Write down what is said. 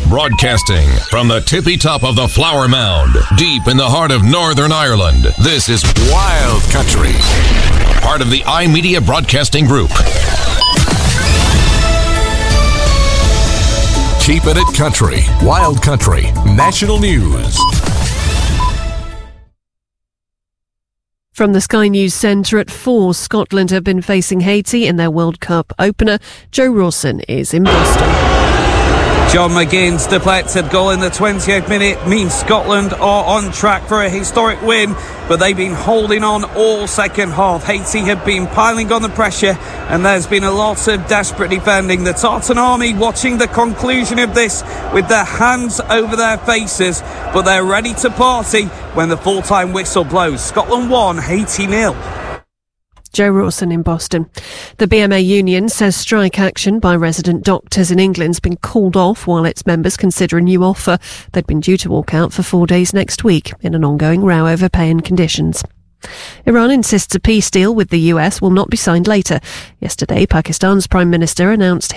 Broadcasting from the tippy top of the Flower Mound, deep in the heart of Northern Ireland, this is Wild Country, part of the iMedia Broadcasting Group. Keeping it country, Wild Country, national news. From the Sky News Centre at 4, Scotland have been facing Haiti in their World Cup opener. Joe Rawson is in Boston. John McGinn's deflected goal in the 20th minute means Scotland are on track for a historic win, but they've been holding on all second half. Haiti have been piling on the pressure, and there's been a lot of desperate defending. The Tartan Army watching the conclusion of this with their hands over their faces, but they're ready to party when the full-time whistle blows. Scotland 1, Haiti 0. Joe Rawson in Boston. The BMA union says strike action by resident doctors in England's been called off while its members consider a new offer. They'd been due to walk out for 4 days next week in an ongoing row over pay and conditions. Iran insists a peace deal with the US will not be signed later. Yesterday, Pakistan's Prime Minister announced